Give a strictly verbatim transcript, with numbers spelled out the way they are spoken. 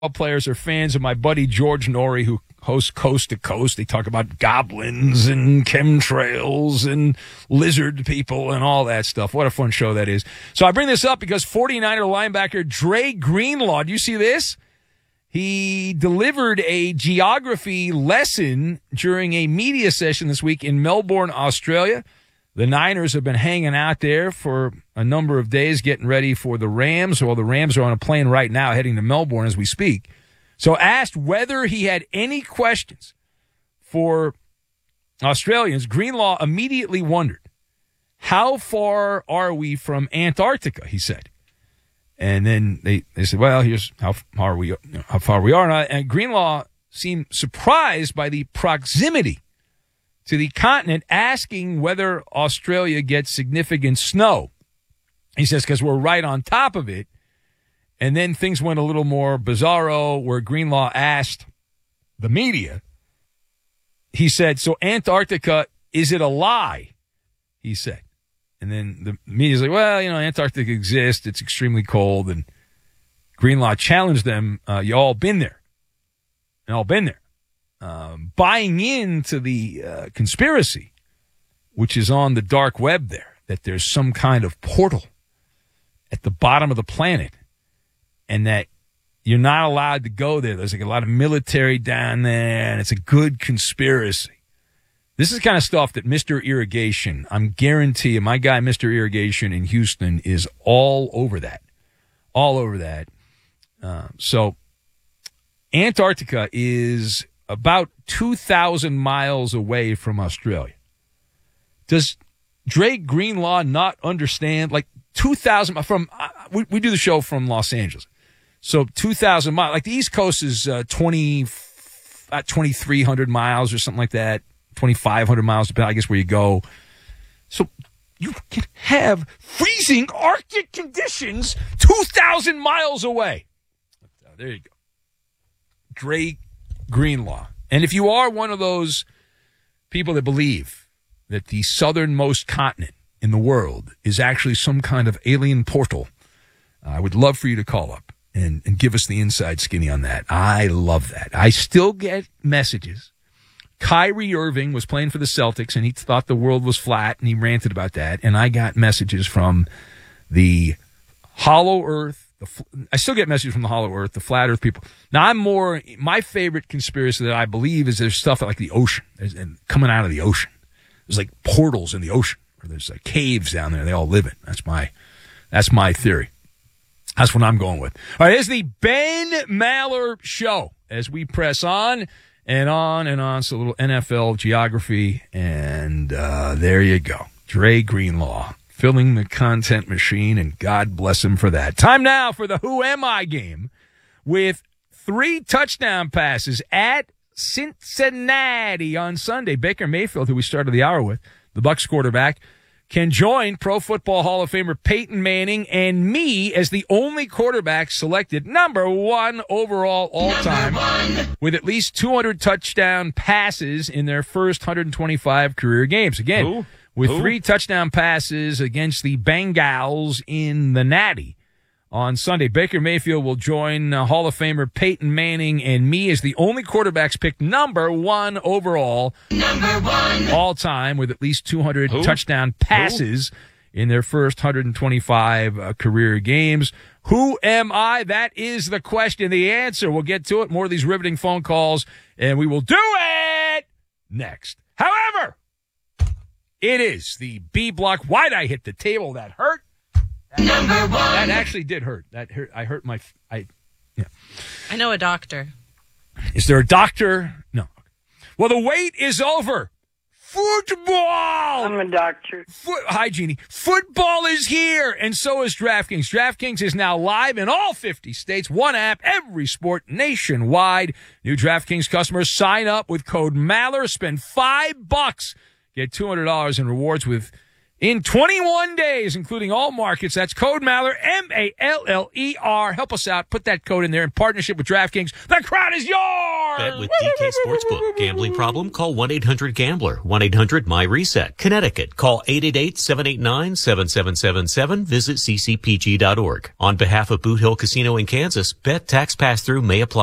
players are fans of my buddy George Norrie, who hosts Coast to Coast. They talk about goblins and chemtrails and lizard people and all that stuff. What a fun show that is. So I bring this up because forty-niner linebacker Dre Greenlaw, do you see this? He delivered a geography lesson during a media session this week in Melbourne, Australia. The Niners have been hanging out there for a number of days getting ready for the Rams. Well, the Rams are on a plane right now heading to Melbourne as we speak. So asked whether he had any questions for Australians, Greenlaw immediately wondered, how far are we from Antarctica, he said. And then they, they said, well, here's how far we, how far we are. And Greenlaw seemed surprised by the proximity to the continent, asking whether Australia gets significant snow. He says, because we're right on top of it. And then things went a little more bizarro where Greenlaw asked the media, he said, so Antarctica, is it a lie? He said. And then the media's like, well, you know, Antarctica exists. It's extremely cold. And Greenlaw challenged them, uh, you all been there. You all been there. Um, buying into the uh, conspiracy, which is on the dark web there, that there's some kind of portal at the bottom of the planet and that you're not allowed to go there. There's like a lot of military down there, and it's a good conspiracy. This is the kind of stuff that Mister Irrigation, I'm guarantee you, my guy Mister Irrigation in Houston is all over that. All over that. Uh, so Antarctica is about two thousand miles away from Australia. Does Dre Greenlaw not understand? Like two thousand from, uh, we, we do the show from Los Angeles. So two thousand miles, like the East Coast is uh, twenty, uh, twenty-three hundred miles or something like that. twenty-five hundred miles, depending, I guess, where you go. So you can have freezing Arctic conditions two thousand miles away. Uh, there you go. Dre Greenlaw. And if you are one of those people that believe that the southernmost continent in the world is actually some kind of alien portal, I would love for you to call up and, and give us the inside skinny on that. I love that. I still get messages. Kyrie Irving was playing for the Celtics, and he thought the world was flat, and he ranted about that. And I got messages from the Hollow Earth. The, I still get messages from the Hollow Earth, the Flat Earth people. Now, I'm more, my favorite conspiracy that I believe is there's stuff like the ocean, there's, and coming out of the ocean. There's like portals in the ocean, or there's like caves down there they all live in. That's my, that's my theory. That's what I'm going with. All right, here's the Ben Maller Show as we press on and on and on. So a little N F L geography, and uh, there you go. Dre Greenlaw filling the content machine, and God bless him for that. Time now for the Who Am I game with three touchdown passes at Cincinnati on Sunday. Baker Mayfield, who we started the hour with, the Bucs quarterback, can join Pro Football Hall of Famer Peyton Manning and me as the only quarterback selected number one overall all-time with at least two hundred touchdown passes in their first one hundred twenty-five career games. Again, Who? with Who? three touchdown passes against the Bengals in the Natty on Sunday. Baker Mayfield will join uh, Hall of Famer Peyton Manning and me as the only quarterbacks picked number one overall number one all time with at least two hundred Who? touchdown passes Who? in their first one hundred twenty-five uh, career games. Who am I? That is the question. The answer. We'll get to it. More of these riveting phone calls, and we will do it next. However, it is the B block. Why'd I hit the table? That hurt. That, Number one. That actually did hurt. That hurt. I hurt my. I. Yeah. I know a doctor. Is there a doctor? No. Well, the wait is over. Football. I'm a doctor. Foot, hi, Jeannie. Football is here, and so is DraftKings. DraftKings is now live in all fifty states. One app, every sport nationwide. New DraftKings customers sign up with code Maller. Spend five bucks. Get two hundred dollars in rewards with in twenty-one days, including all markets. That's code Maller, M A L L E R. Help us out. Put that code in there in partnership with DraftKings. The crowd is yours! Bet with D K Sportsbook. Gambling problem? Call one eight hundred gambler. one eight hundred my reset. Connecticut. Call eight eight eight, seven eight nine, seven seven seven seven. Visit c c p g dot org. On behalf of Boot Hill Casino in Kansas, bet tax pass-through may apply.